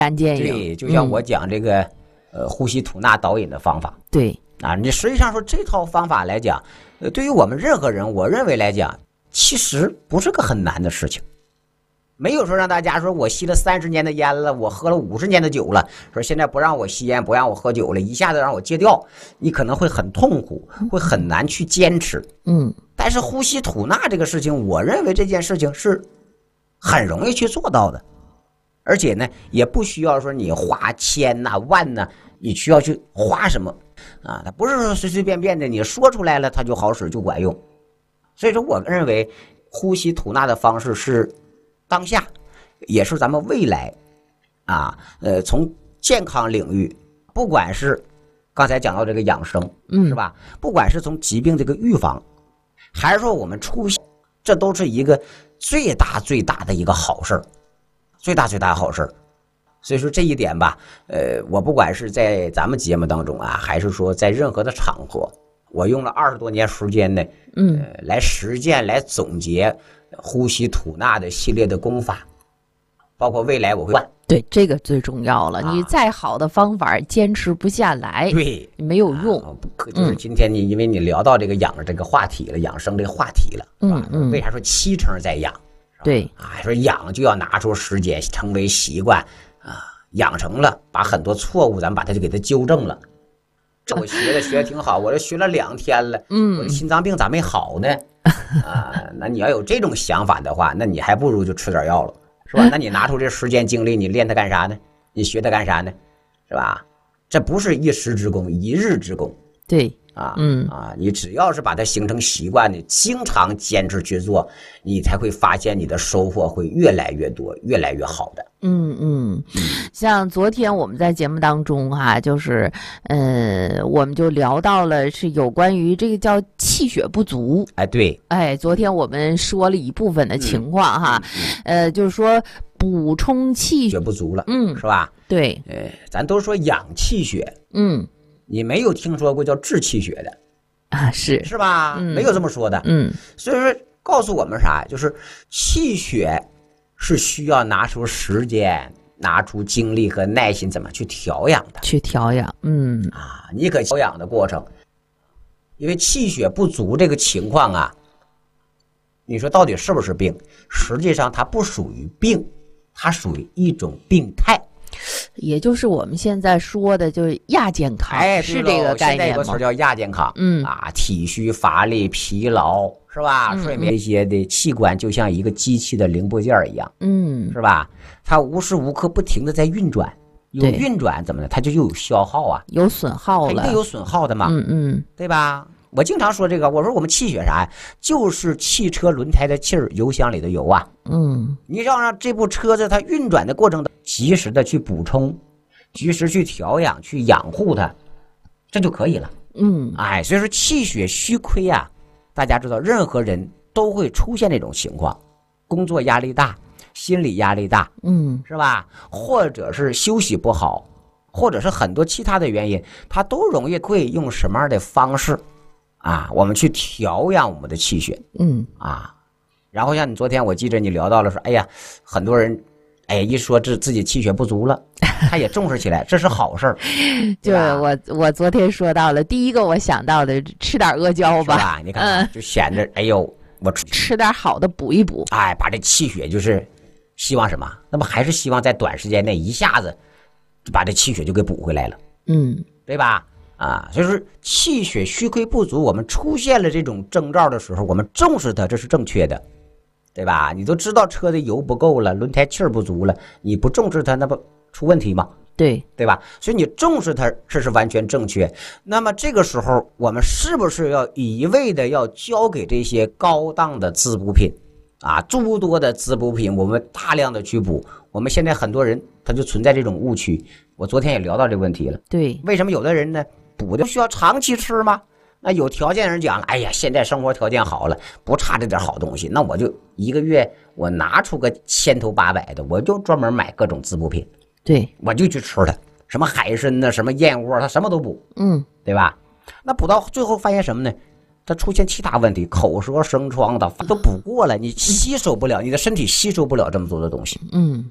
然见影。 对，就像我讲这个呼吸吐纳导引的方法。 对啊，你实际上说这套方法来讲，对于我们任何人，我认为来讲，其实不是个很难的事情。没有说让大家说我吸了30年的烟了，我喝了50年的酒了，说现在不让我吸烟，不让我喝酒了，一下子让我戒掉，你可能会很痛苦，会很难去坚持。但是呼吸吐纳这个事情，我认为这件事情是很容易去做到的，而且呢，也不需要说你花千呐、万呐，你需要去花什么啊？它不是说随随便便的你说出来了它就好使就管用。所以说，我认为呼吸吐纳的方式是当下，也是咱们未来啊，从健康领域，不管是刚才讲到这个养生，是吧？不管是从疾病这个预防，还是说我们出现，这都是一个最大最大的一个好事儿，最大最大的好事儿。所以说这一点吧，我不管是在咱们节目当中啊，还是说在任何的场合，我用了20多年时间呢，来实践、来总结呼吸吐纳的系列的功法，包括未来我会换。 对，这个最重要了。你再好的方法坚持不下来， 对， 没有用。 就是今天因为你聊到这个养这个话题了，养生这个话题了，为啥说7成在养？ 对啊，说养就要拿出时间，成为习惯啊，养成了，把很多错误咱们把它就给它纠正了。这我学的挺好，我这学了2天了，我这心脏病咋没好呢？啊，那你要有这种想法的话，那你还不如就吃点药了，是吧？那你拿出这时间精力，你练它干啥呢？你学它干啥呢？是吧？这不是一时之功，一日之功。 对啊，你只要是把它形成习惯的，经常坚持去做，你才会发现你的收获会越来越多，越来越好的。 像昨天我们在节目当中就是我们就聊到了是有关于这个叫气血不足。 对， 昨天我们说了一部分的情况就是说补充气血不足了，是吧？ 对， 咱都说养气血，你没有听说过叫治气血的啊？是吧？没有这么说的。所以说告诉我们啥，就是气血是需要拿出时间、拿出精力和耐心怎么去调养的。你可调养的过程，因为气血不足这个情况啊，你说到底是不是病？实际上它不属于病，它属于一种病态。 也就是我们现在说的就是亚健康，是这个概念吗？现在有个词叫亚健康，体虚乏力、疲劳，是吧？睡眠这些的器官就像一个机器的零部件一样，是吧？它无时无刻不停的在运转，有运转怎么的，它就又有消耗啊， 有损耗了， 肯定有损耗的嘛，对吧？我经常说这个，我说我们气血啥呀？就是汽车轮胎的气儿，油箱里的油啊。你让这部车子它运转的过程中，及时的去补充，及时去调养，去养护它，这就可以了。所以说气血虚亏啊，大家知道，任何人都会出现这种情况，工作压力大，心理压力大，是吧？或者是休息不好，或者是很多其他的原因，他都容易会用什么样的方式？我们去调养我们的气血，然后像你昨天我记着你聊到了说，很多人，一说自己气血不足了，他也重视起来，这是好事儿。 就是我昨天说到了，第一个我想到的吃点阿胶吧， 你看就显着，我吃点好的补一补， 把这气血就是希望什么？那么还是希望在短时间内一下子就把这气血就给补回来了，对吧？所以说气血虚亏不足，我们出现了这种征兆的时候，我们重视它，这是正确的，对吧？你都知道车的油不够了，轮胎气儿不足了，你不重视它，那不出问题吗？对吧？所以你重视它，这是完全正确。那么这个时候，我们是不是要一味的要交给这些高档的滋补品诸多的滋补品，我们大量的去补？我们现在很多人他就存在这种误区。我昨天也聊到这个问题了。 对， 为什么有的人呢？补的需要长期吃吗？那有条件的人讲了，现在生活条件好了，不差这点好东西，那我就一个月我拿出个千头八百的，我就专门买各种滋补品， 对， 我就去吃它，什么海参呢，什么燕窝，它什么都补，对吧？那补到最后发现什么呢？它出现其他问题，口舌生疮的都补过了，你吸收不了，你的身体吸收不了这么多的东西，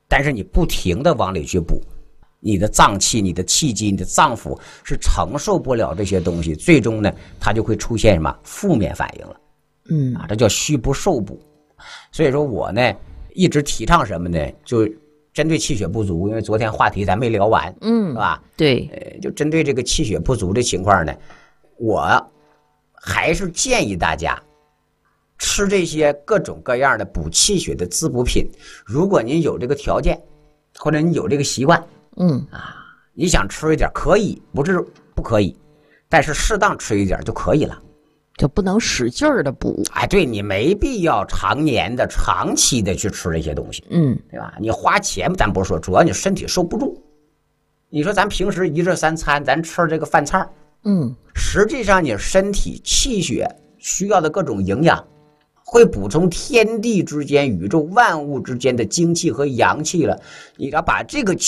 但是你不停的往里去补，你的脏器、你的气机、你的脏腑是承受不了这些东西，最终呢，它就会出现什么负面反应了。这叫虚不受补。所以说我呢一直提倡什么呢？就针对气血不足，因为昨天话题咱没聊完，是吧？ 对， 就针对这个气血不足的情况呢，我还是建议大家吃这些各种各样的补气血的滋补品。如果您有这个条件，或者你有这个习惯，你想吃一点可以，不是不可以，但是适当吃一点就可以了， 就不能使劲儿的补。 对，你没必要常年的、长期的去吃这些东西，对吧？你花钱咱不是说，主要你身体受不住。你说咱平时一日三餐咱吃这个饭菜，实际上你身体气血需要的各种营养，会补充天地之间、宇宙万物之间的精气和阳气了。你要把这个